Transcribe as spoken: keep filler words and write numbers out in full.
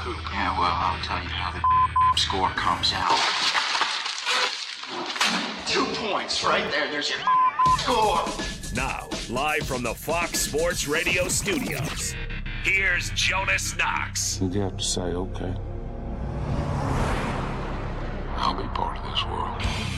hoop. Yeah, well, I'll tell you how the score comes out. Two points right there. There's your score. Now, live from the Fox Sports Radio studios, here's Jonas Knox. You have to say, okay, I'll be part of this world.